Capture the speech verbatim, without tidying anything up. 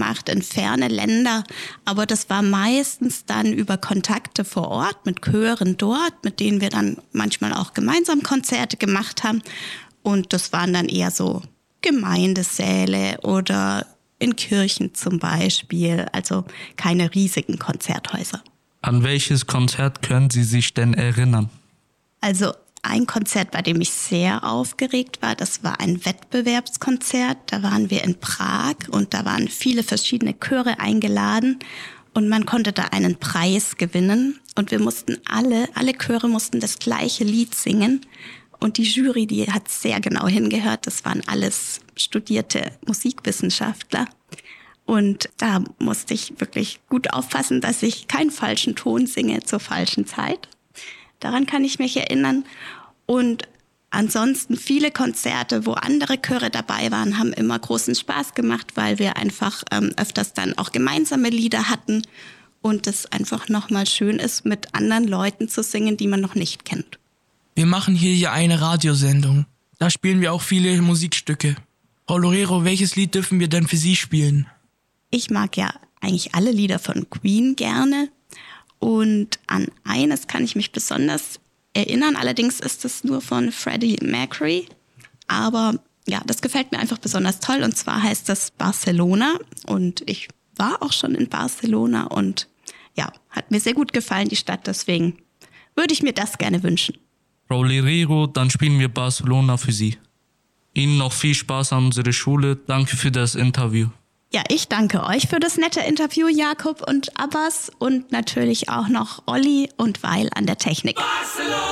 gemacht in ferne Länder, aber das war meistens dann über Kontakte vor Ort mit Chören dort, mit denen wir dann manchmal auch gemeinsam Konzerte gemacht haben. Und das waren dann eher so Gemeindesäle oder in Kirchen zum Beispiel, also keine riesigen Konzerthäuser. An welches Konzert können Sie sich denn erinnern? Also ein Konzert, bei dem ich sehr aufgeregt war, das war ein Wettbewerbskonzert. Da waren wir in Prag und da waren viele verschiedene Chöre eingeladen und man konnte da einen Preis gewinnen. Und wir mussten alle, alle Chöre mussten das gleiche Lied singen. Und die Jury, die hat sehr genau hingehört. Das waren alles studierte Musikwissenschaftler. Und da musste ich wirklich gut aufpassen, dass ich keinen falschen Ton singe zur falschen Zeit. Daran kann ich mich erinnern. Und ansonsten viele Konzerte, wo andere Chöre dabei waren, haben immer großen Spaß gemacht, weil wir einfach ähm, öfters dann auch gemeinsame Lieder hatten und es einfach nochmal schön ist, mit anderen Leuten zu singen, die man noch nicht kennt. Wir machen hier ja eine Radiosendung. Da spielen wir auch viele Musikstücke. Frau Loureiro, welches Lied dürfen wir denn für Sie spielen? Ich mag ja eigentlich alle Lieder von Queen gerne. Und an eines kann ich mich besonders erinnern. Allerdings ist es nur von Freddie Mercury. Aber ja, das gefällt mir einfach besonders toll. Und zwar heißt das Barcelona. Und ich war auch schon in Barcelona. Und ja, hat mir sehr gut gefallen, die Stadt. Deswegen würde ich mir das gerne wünschen. Frau Loureiro, dann spielen wir Barcelona für Sie. Ihnen noch viel Spaß an unserer Schule. Danke für das Interview. Ja, ich danke euch für das nette Interview, Jakob und Abbas, und natürlich auch noch Olli und Weil an der Technik. Barcelona!